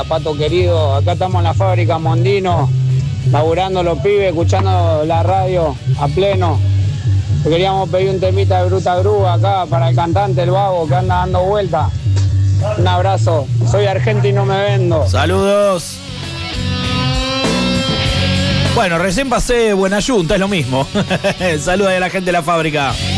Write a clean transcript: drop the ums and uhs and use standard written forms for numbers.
Hola, Pato querido, acá estamos en la fábrica Mondino, laburando los pibes, escuchando la radio a pleno. Queríamos pedir un temita de Bruta Grúa acá para el cantante, el vago, que anda dando vuelta. Un abrazo, soy argentino, me vendo. Saludos. Bueno, recién pasé Buena Yunta, es lo mismo. Saludos a la gente de la fábrica.